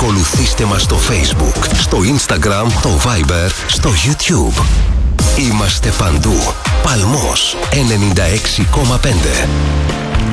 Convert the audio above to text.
Ακολουθήστε μας στο Facebook, στο Instagram, το Viber, στο YouTube. Είμαστε παντού. Παλμός 96,5.